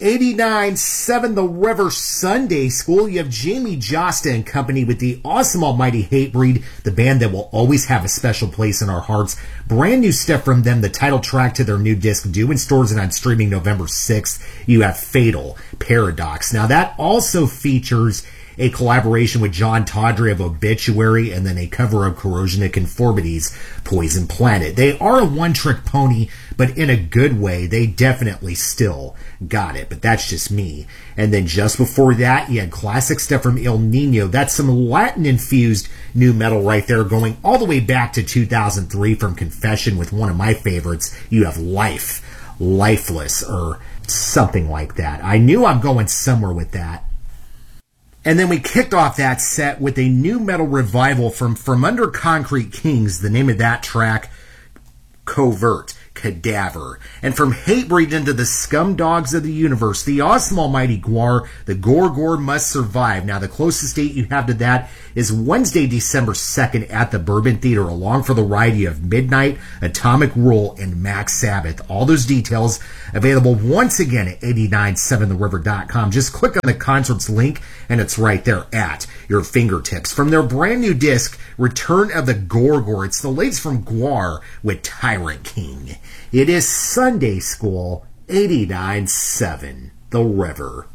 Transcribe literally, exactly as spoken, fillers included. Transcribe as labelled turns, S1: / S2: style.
S1: eighty-nine seven The River Sunday School. You have Jamie Josta and company with the awesome almighty Hatebreed, the band that will always have a special place in our hearts. Brand new stuff from them, the title track to their new disc, due in stores and on streaming November sixth. You have Fatal Paradox. Now that also features a collaboration with John Tawdry of Obituary, and then a cover of Corrosion of Conformity's Poison Planet. They are a one-trick pony, but in a good way. They definitely still got it, but that's just me. And then just before that, you had classic stuff from El Nino. That's some Latin-infused new metal right there, going all the way back to two thousand three from Confession with one of my favorites. You have Life, Lifeless, or something like that. I knew I'm going somewhere with that. And then we kicked off that set with a new metal revival from From Under Concrete Kings. The name of that track, Covert Cadaver. And from Hatebreed into the Scum Dogs of the Universe, the awesome almighty Gwar, the Gorgor Must Survive. Now, the closest date you have to that is Wednesday, December second at the Bourbon Theater. Along for the ride, you have Midnight, Atomic Rule, and Max Sabbath. All those details available once again at eight nine seven the river dot com. Just click on the concerts link, and it's right there at your fingertips. From their brand new disc, Return of the Gorgor, it's the latest from Gwar with Tyrant King. It is Sunday School, eighty-nine seven The River.